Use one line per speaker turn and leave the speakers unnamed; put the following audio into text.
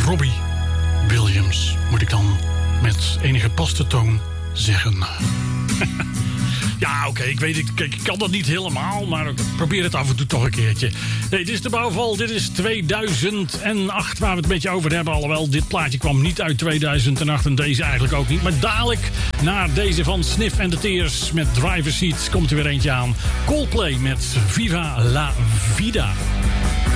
Robbie Williams, moet ik dan met enige paste toon zeggen. Ja, oké, ik weet, ik kan dat niet helemaal, maar ik probeer het af en toe toch een keertje. Nee, dit is de bouwval, dit is 2008 waar we het een beetje over hebben. Alhoewel, dit plaatje kwam niet uit 2008 en deze eigenlijk ook niet. Maar dadelijk, na deze van Sniff and the Tears met Driver's Seat, komt er weer eentje aan. Coldplay met Viva la Vida.